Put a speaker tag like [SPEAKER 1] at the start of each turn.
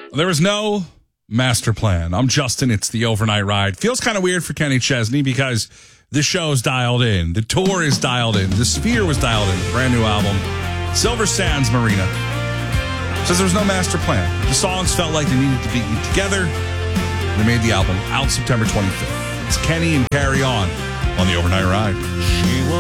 [SPEAKER 1] There was no master plan. I'm Justin. It's the overnight ride. Feels kind of weird for Kenny Chesney because the show's dialed in. The tour is dialed in. The Sphere was dialed in. Brand new album. Silver Sands Marina. Says there was no master plan. The songs felt like they needed to be together. They made the album out September 25th. It's Kenny and Carry On the overnight ride.